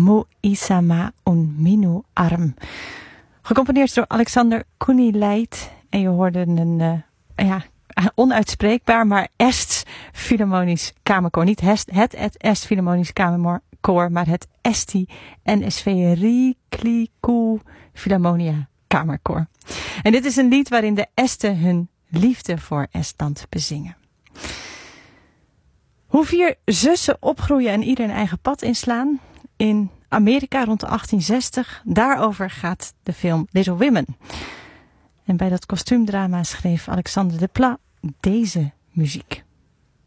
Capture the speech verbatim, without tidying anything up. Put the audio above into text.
Mu Isama un Minu Arm. Gecomponeerd door Alexander Kunileit. En je hoorde een uh, ja, onuitspreekbaar, maar Est Philharmonisch Kamerkoor. Niet het, het, het Est Philharmonisch Kamerkoor, maar het Esti N S V Rikliku Philharmonia Kamerkoor. En dit is een lied waarin de Esten hun liefde voor Estland bezingen. Hoe vier zussen opgroeien en ieder een eigen pad inslaan in Amerika rond de achttien zestig. Daarover gaat de film Little Women. En bij dat kostuumdrama schreef Alexander Desplat deze muziek.